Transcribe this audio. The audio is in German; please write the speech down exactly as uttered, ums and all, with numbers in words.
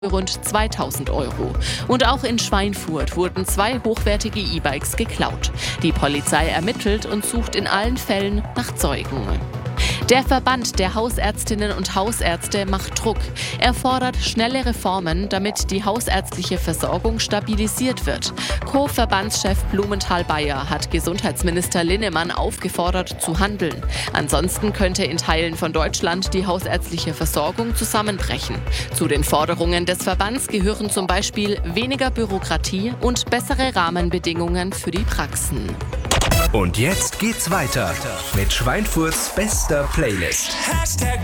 rund zweitausend Euro. Und auch in Schweinfurt wurden zwei hochwertige E-Bikes geklaut. Die Polizei ermittelt und sucht in allen Fällen nach Zeugen. Der Verband der Hausärztinnen und Hausärzte macht Druck. Er fordert schnelle Reformen, damit die hausärztliche Versorgung stabilisiert wird. Co-Verbandschef Blumenthal-Bayer hat Gesundheitsminister Linnemann aufgefordert zu handeln. Ansonsten könnte in Teilen von Deutschland die hausärztliche Versorgung zusammenbrechen. Zu den Forderungen des Verbands gehören zum Beispiel weniger Bürokratie und bessere Rahmenbedingungen für die Praxen. Und jetzt geht's weiter mit Schweinfurts bester Playlist.